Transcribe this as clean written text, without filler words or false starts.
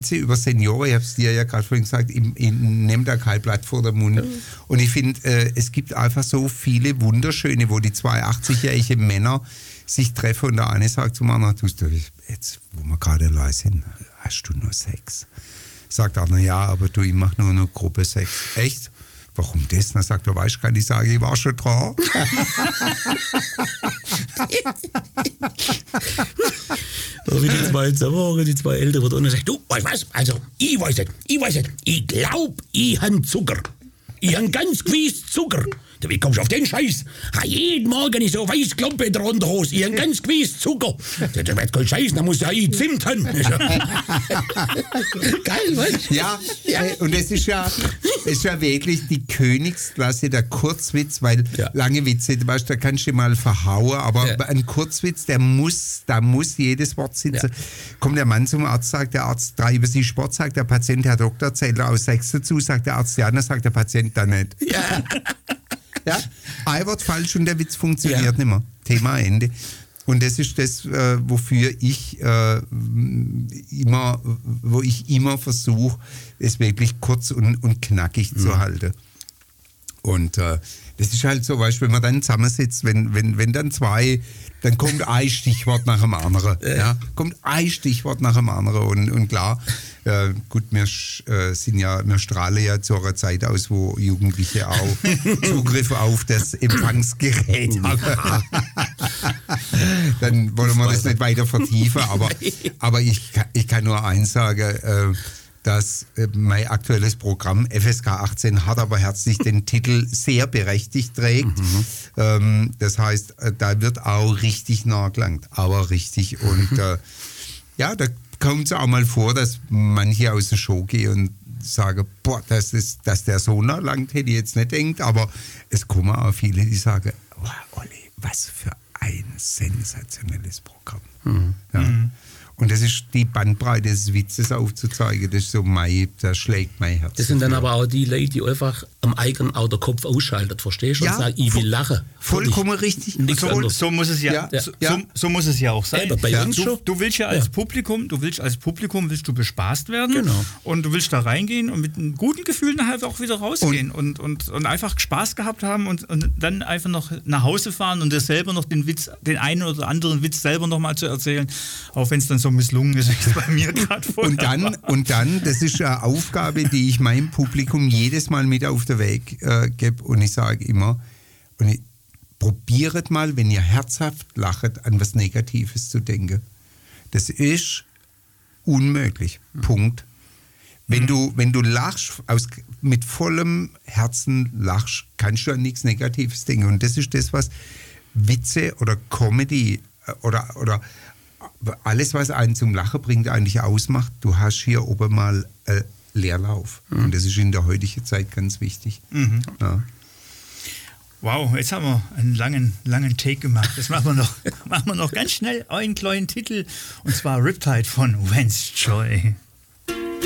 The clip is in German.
über Senioren, ich habe es dir ja gerade vorhin gesagt, nehmt da kein Blatt vor den Mund. Und ich finde, es gibt einfach so viele wunderschöne, wo die 82-jährige Männer sich treffen und der eine sagt zum anderen, jetzt, wo wir gerade allein sind, hast du nur Sex? Sagt einer, ja, aber du, ich mache nur noch Gruppe Sex. Echt? Warum das? Dann sagt er, weißt du, kann ich sagen, ich war schon dran. Die zwei Ältere wird und sagt, du, weißt was, also, ich weiß nicht, ich glaub, ich han Zucker. Ich han ganz gewiss Zucker. Wie kommst du auf den Scheiß? Jeden Morgen ist so weiß Klumpe in der Unterhose. Ich han ganz gewiss Zucker. Das wird kein Scheiß, da muss ja ich Zimt haben. Geil, was? Ja, und es ist ja wirklich die Königsklasse der Kurzwitz, weil lange Witze, weißt, da kannst du mal verhauen, aber ein Kurzwitz, da muss jedes Wort sitzen. Ja. Kommt der Mann zum Arzt, sagt der Arzt 3 über 7 Sport, sagt der Patient, Herr Doktor, zählt er aus 6 dazu, sagt der Arzt, ja, dann sagt der Patient dann nicht. Ja. Ja, ein Wort falsch und der Witz funktioniert nicht mehr. Thema Ende. Und das ist das, wofür ich immer versuche, es wirklich kurz und knackig zu halten. Und das ist halt so, weißt du, wenn man dann zusammensitzt, wenn dann zwei, dann kommt ein Stichwort nach dem anderen. Ja? Kommt ein Stichwort nach dem anderen. Und klar, gut, wir strahlen ja zu einer Zeit aus, wo Jugendliche auch Zugriff auf das Empfangsgerät haben. Dann wollen wir das nicht weiter vertiefen, aber ich kann nur eins sagen, dass mein aktuelles Programm FSK 18 hat aber herzlich den Titel sehr berechtigt trägt. Das heißt, da wird auch richtig nachgelangt, aber richtig. Und da kommt es auch mal vor, dass manche aus der Show gehen und sagen, boah, dass der so nachlangt, hätte ich jetzt nicht gedacht, aber es kommen auch viele, die sagen, oh, Olli, was für ein sensationelles Programm. Ja. Und das ist die Bandbreite des Witzes aufzuzeigen, das ist so das schlägt mein Herz. Das sind dann aber auch die Leute, die einfach am eigenen Auto Kopf ausschaltet, verstehst du? Und sagen, ich will lachen. Vollkommen richtig. So muss es so muss es ja auch sein. Bei uns du willst ja als Publikum, willst du bespaßt werden. Genau. Und du willst da reingehen und mit einem guten Gefühl nachher auch wieder rausgehen und einfach Spaß gehabt haben und dann einfach noch nach Hause fahren und dir selber noch den einen oder anderen Witz selber noch mal zu erzählen, auch wenn es dann so misslungen ist, wie es bei mir gerade vorher und dann, das ist eine Aufgabe, die ich meinem Publikum jedes Mal mit auf den Weg gebe und ich sage immer, probiert mal, wenn ihr herzhaft lachet, an was Negatives zu denken. Das ist unmöglich. Punkt. Wenn du lachst, mit vollem Herzen lachst, kannst du an nichts Negatives denken. Und das ist das, was Witze oder Comedy oder alles, was einen zum Lachen bringt, eigentlich ausmacht. Du hast hier oben mal Leerlauf. Und das ist in der heutigen Zeit ganz wichtig. Ja. Wow, jetzt haben wir einen langen Take gemacht. Das machen wir noch ganz schnell einen kleinen Titel, und zwar Riptide von Vance Joy.